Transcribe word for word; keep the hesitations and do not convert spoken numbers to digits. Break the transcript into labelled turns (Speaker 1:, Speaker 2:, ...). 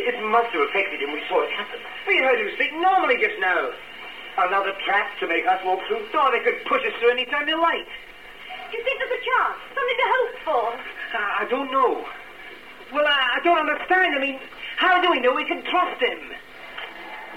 Speaker 1: It must have affected him. We saw it happen. We heard him speak normally just now. Another trap to make us walk through. Oh, they could push us through any time they like.
Speaker 2: Do you think there's a chance? Something to hope for?
Speaker 1: Uh, I don't know. Well, I, I don't understand. I mean, how do we know we can trust him?